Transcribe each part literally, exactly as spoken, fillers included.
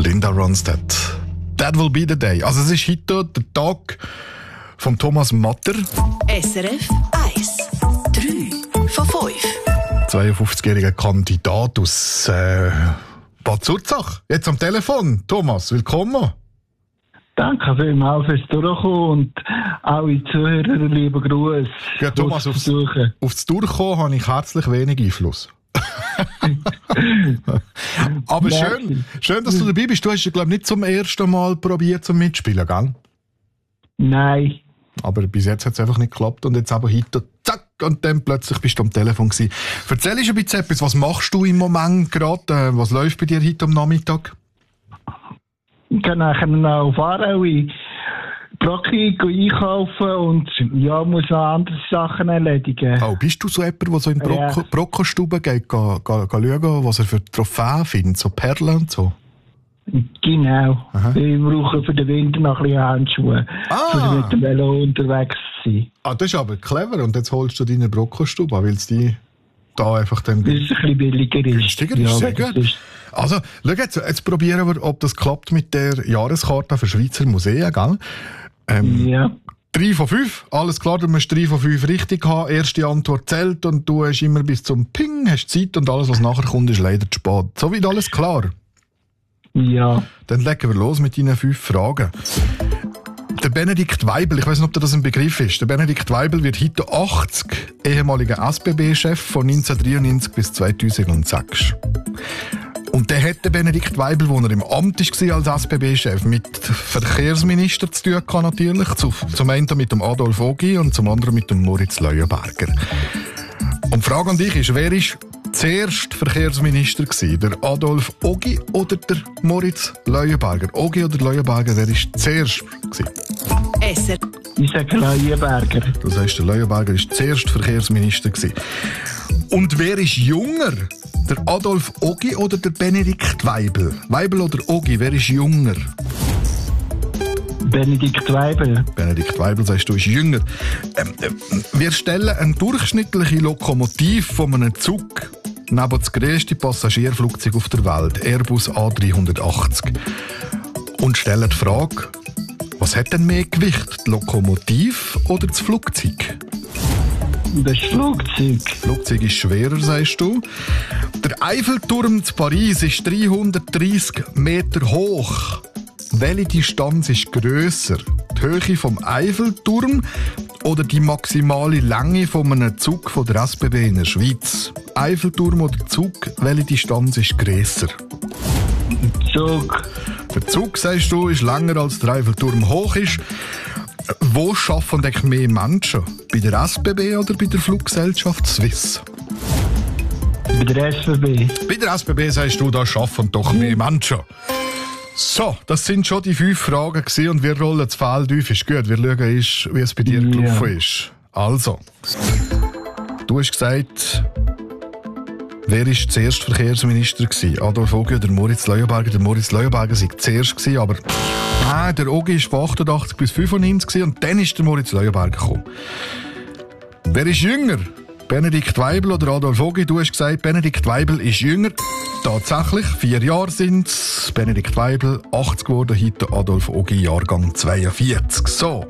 Linda Ronstadt. That will be the day. Also es ist heute der Tag von Thomas Matter. S R F eins. drei von fünf. zweiundfünfzigjähriger Kandidat aus äh, Bad Zurzach. Jetzt am Telefon. Thomas, willkommen. Danke vielmals fürs Durchkommen und alle Zuhörer, lieber Gruß. Ja, Thomas, aufs, aufs Durchkommen habe ich herzlich wenig Einfluss. Aber schön, schön, dass du dabei bist. Du hast ja, glaube ich, nicht zum ersten Mal probiert zum Mitspielen, gell? Nein. Aber bis jetzt hat es einfach nicht geklappt und jetzt aber heute, zack, und dann plötzlich bist du am Telefon gewesen. Erzähl uns ein bisschen etwas, was machst du im Moment gerade? Was läuft bei dir heute am Nachmittag? Ich kann nachher noch auf Aarau Brocki einkaufen und ja, muss noch andere Sachen erledigen. Oh, bist du so jemand, der so in Brocco, ja. Brocco-Stube geht, ga, ga, ga schauen, was er für Trophäen findet, so Perlen und so? Genau. Aha. Ich brauche für den Winter noch ein bisschen Handschuhe, ah. um mit dem Velo unterwegs zu sein. Ah, das ist aber clever. Und jetzt holst du deine Brocco-Stube, weil es die da einfach dann... Weil es ein bisschen billiger ist. Günstiger ist, ja, sehr gut. Ist. Also, schau jetzt, jetzt probieren wir, ob das klappt mit der Jahreskarte für Schweizer Museen, gell? Ähm, ja. drei von fünf, alles klar, du musst drei von fünf richtig haben. Erste Antwort zählt und du hast immer bis zum Ping, hast Zeit und alles, was nachher kommt, ist leider zu spät. So weit alles klar? Ja. Dann legen wir los mit deinen fünf Fragen. Der Benedikt Weibel, ich weiß nicht, ob dir das ein Begriff ist. Der Benedikt Weibel wird heute achtzig, ehemaliger S B B-Chef von neunzehnhundertdreiundneunzig bis zweitausendsechs. Und der hat der Benedikt Weibel, als er im Amt war als S B B-Chef, mit Verkehrsminister zu tun gehabt, natürlich. Zum einen mit dem Adolf Ogi und zum anderen mit dem Moritz Leuenberger. Und die Frage an dich ist, wer ist zuerst Verkehrsminister gewesen? Der Adolf Ogi oder der Moritz Leuenberger? Ogi oder Leuenberger, wer ist zuerst gewesen? S R. Ich sage Leuenberger. Das heisst, der Leuenberger war zuerst Verkehrsminister gewesen. Und wer ist jünger? Der Adolf Ogi oder der Benedikt Weibel? Weibel oder Ogi, wer ist jünger? Benedikt Weibel. Benedikt Weibel, sagst du, ist jünger. Ähm, äh, wir stellen eine durchschnittliche Lokomotive von einem Zug neben das grösste Passagierflugzeug auf der Welt, Airbus A dreihundertachtzig. Und stellen die Frage, was hat denn mehr Gewicht, die Lokomotive oder das Flugzeug? Das Flugzeug. Das Flugzeug ist schwerer, sagst du. Der Eiffelturm zu Paris ist dreihundertdreissig Meter hoch. Welche Distanz ist grösser? Die Höhe vom Eiffelturm oder die maximale Länge von einem Zug von der S B B in der Schweiz? Eiffelturm oder Zug, welche Distanz ist grösser? Zug. Der Zug, sagst du, ist länger als der Eiffelturm hoch ist. Wo arbeiten eigentlich mehr Menschen? Bei der S B B oder bei der Fluggesellschaft Swiss? Bei der S B B. Bei der S B B sagst du, da arbeiten doch mehr Menschen. So, das sind schon die fünf Fragen gewesen und wir rollen das Feld auf. Ist gut, wir schauen, wie es bei dir ja. gelaufen ist. Also, du hast gesagt, wer war zuerst Verkehrsminister gewesen? Adolf Ogi oder Moritz Leuenberger? Der Moritz Leuenberger war zuerst gewesen, aber ah, der Ogi war von achtundachtzig bis fünfundneunzig und dann ist der Moritz Leuenberger gekommen. Wer ist jünger? Benedikt Weibel oder Adolf Ogi? Du hast gesagt, Benedikt Weibel ist jünger. Tatsächlich, vier Jahre sind es. Benedikt Weibel, achtzig geworden, heute Adolf Ogi, Jahrgang zweiundvierzig. So.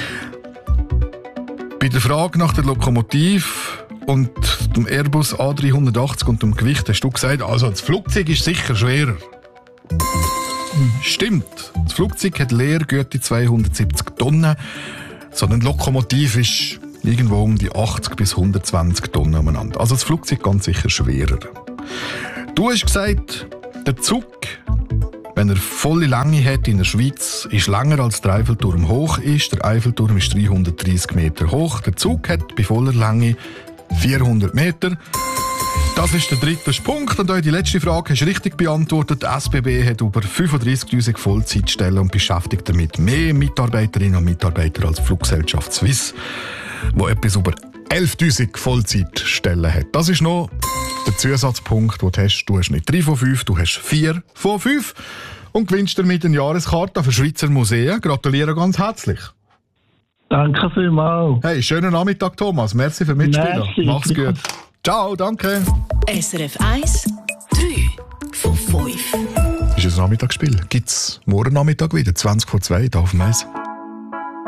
Bei der Frage nach der Lokomotive und dem Airbus A dreihundertachtzig und dem Gewicht hast du gesagt, also das Flugzeug ist sicher schwerer. Stimmt. Das Flugzeug hat leer gute zweihundertsiebzig Tonnen. So eine Lokomotive ist irgendwo um die achtzig bis hundertzwanzig Tonnen umeinander. Also das Flugzeug ganz sicher schwerer. Du hast gesagt, der Zug, wenn er volle Länge hat in der Schweiz, ist länger als der Eiffelturm hoch ist. Der Eiffelturm ist dreihundertdreissig Meter hoch. Der Zug hat bei voller Länge vierhundert Meter. Das ist der dritte Punkt. Und auch die letzte Frage hast du richtig beantwortet. Die S B B hat über fünfunddreissigtausend Vollzeitstellen und beschäftigt damit mehr Mitarbeiterinnen und Mitarbeiter als Fluggesellschaft Swiss, wo etwas über elftausend Vollzeitstellen hat. Das ist noch der Zusatzpunkt, den du hast. Du hast nicht drei von fünf, du hast vier von fünf und gewinnst damit eine Jahreskarte für Schweizer Museen. Gratuliere ganz herzlich. Danke vielmals. Hey, schönen Nachmittag, Thomas. Merci für Mitspielen. Merci. Mach's gut. Ciao, danke. S R F eins, drei von fünf. Das ist Nachmittagsspiel gibt es morgen Nachmittag wieder, zwanzig vor zwei, hier auf dem Eis.